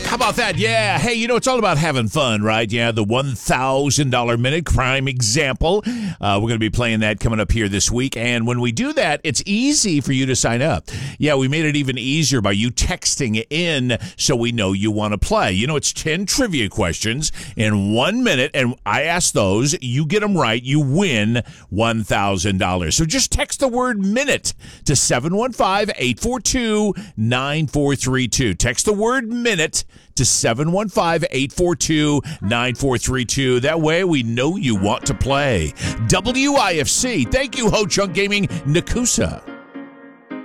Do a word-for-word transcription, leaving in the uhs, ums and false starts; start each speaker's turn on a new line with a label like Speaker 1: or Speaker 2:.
Speaker 1: How about that? Yeah. Hey, you know, it's all about having fun, right? Yeah, the one thousand dollars Minute Crime Example. Uh, we're going to be playing that coming up here this week. And when we do that, it's easy for you to sign up. Yeah, we made it even easier by you texting in so we know you want to play. You know, it's ten trivia questions in one minute, and I ask those. You get them right, you win one thousand dollars. So just text the word minute to seven one five, eight four two, nine four three two. Text the word minute to seven one five, eight four two, nine four three two. That way we know you want to play. W I F C. Thank you, Ho Chunk Gaming, Nakusa.